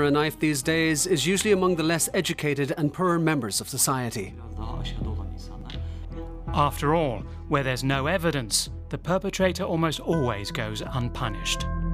a knife these days is usually among the less educated and poorer members of society. After all, where there's no evidence, the perpetrator almost always goes unpunished.